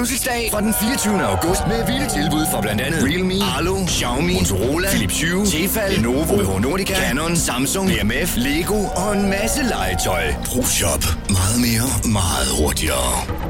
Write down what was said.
Fødselsdag fra den 24. august med vilde tilbud fra blandt andet Realme, Arlo, Xiaomi, Motorola, Philips Hue, Tefal, Lenovo, OBH Nordica, Canon, Samsung, BMF, Lego og en masse legetøj. ProShop. Meget mere, meget hurtigere.